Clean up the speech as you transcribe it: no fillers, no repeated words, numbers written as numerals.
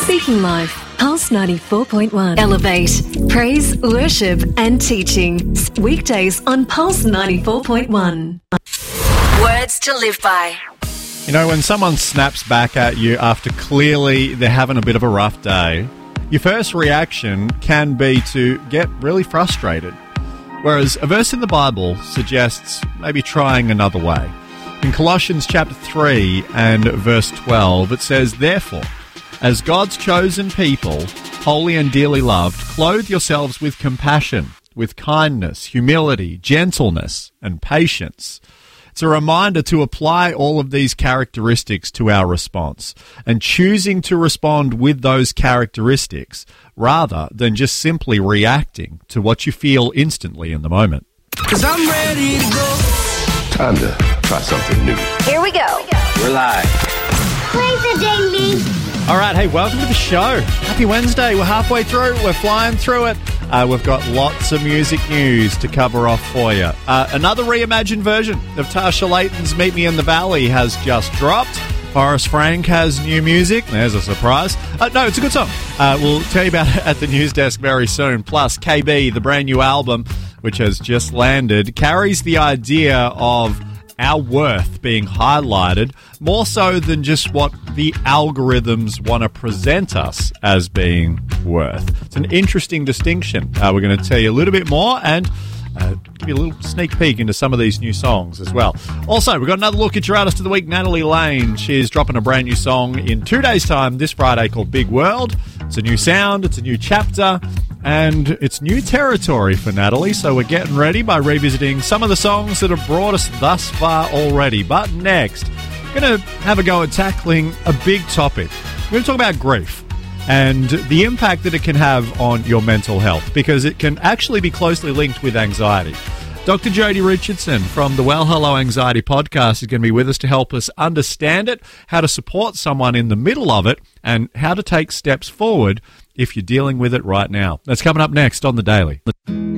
Speaking Life, Pulse 94.1. Elevate, praise, worship and teaching. Weekdays on Pulse 94.1. Words to live by. You know, when someone snaps back at you after clearly they're having a bit of a rough day, your first reaction can be to get really frustrated. Whereas a verse in the Bible suggests maybe trying another way. In Colossians chapter 3 and verse 12, it says, "Therefore, as God's chosen people, holy and dearly loved, clothe yourselves with compassion, with kindness, humility, gentleness, and patience." It's a reminder to apply all of these characteristics to our response and choosing to respond with those characteristics rather than just simply reacting to what you feel instantly in the moment. 'Cause I'm ready to go. Time to try something new. Here we go. We're live. Play the ding ding. All right, hey, welcome to the show. Happy Wednesday. We're halfway through. We're flying through it. We've got lots of music news to cover off for you. Another reimagined version of Tasha Layton's Meet Me in the Valley has just dropped. Forrest Frank has new music. There's a surprise. No, it's a good song. We'll tell you about it at the news desk very soon. Plus, KB, the brand new album, which has just landed, carries the idea of our worth being highlighted more so than just what the algorithms want to present us as being worth. It's an interesting distinction. We're going to tell you a little bit more and give you a little sneak peek into some of these new songs as well. Also, we've got another look at your artist of the week, Natalie Lane. She's dropping a brand new song in 2 days' time this Friday called Big World. It's a new sound, it's a new chapter, and it's new territory for Natalie, so we're getting ready by revisiting some of the songs that have brought us thus far already. But next, we're going to have a go at tackling a big topic. We're going to talk about grief and the impact that it can have on your mental health, because it can actually be closely linked with anxiety. Dr. Jodie Richardson from the Well Hello Anxiety podcast is going to be with us to help us understand it, how to support someone in the middle of it, and how to take steps forward if you're dealing with it right now. That's coming up next on The Daily.